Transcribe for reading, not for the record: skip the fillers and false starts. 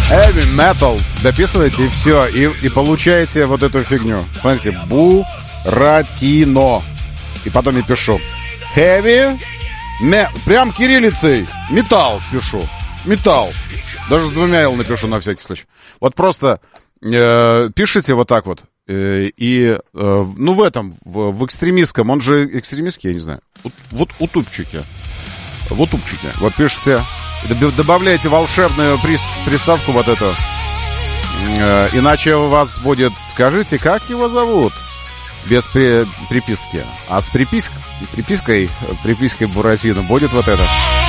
Heavy metal. Дописываете и все. И получаете вот эту фигню. Смотрите, Буратино. И потом я пишу. Heavy. Прям кириллицей. Металл пишу. Металл. Даже с двумя «л» напишу на всякий случай. Вот просто пишите вот так вот. Ну, в экстремистском. Он же экстремистский, я не знаю. Вот утубчики. Вот пишите. Добавляйте волшебную приставку вот эту. Иначе у вас будет... Скажите, как его зовут? Без приписки. А с припиской Буратино будет вот это.